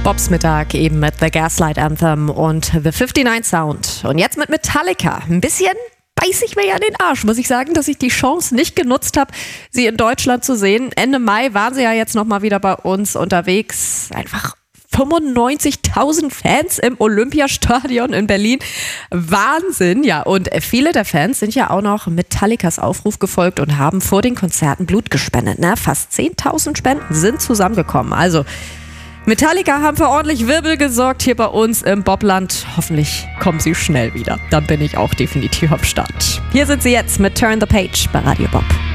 Bobs Mittag eben mit The Gaslight Anthem und The 59 Sound. Und jetzt mit Metallica. Ein bisschen beiß ich mir ja den Arsch, muss ich sagen, dass ich die Chance nicht genutzt habe, sie in Deutschland zu sehen. Ende Mai waren sie ja jetzt nochmal wieder bei uns unterwegs. Einfach 95.000 Fans im Olympiastadion in Berlin. Wahnsinn, ja. Und viele der Fans sind ja auch noch Metallicas Aufruf gefolgt und haben vor den Konzerten Blut gespendet. Ne? Fast 10.000 Spenden sind zusammengekommen. Also Metallica haben für ordentlich Wirbel gesorgt hier bei uns im Bobland. Hoffentlich kommen sie schnell wieder. Dann bin ich auch definitiv am Start. Hier sind sie jetzt mit Turn the Page bei Radio Bob.